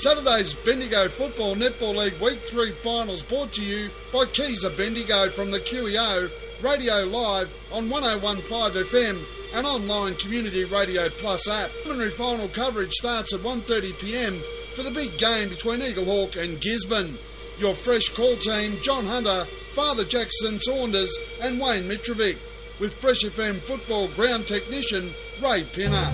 Saturday's Bendigo Football Netball League Week 3 finals brought to you by Keys of Bendigo from the QEO, Radio Live on 101.5 FM and online Community Radio Plus app. Preliminary final coverage starts at 1:30pm for the big game between Eaglehawk and Gisborne. Your fresh call team, John Hunter, Father Jackson Saunders and Wayne Mitrovic, with Fresh FM football ground technician Ray Pinner.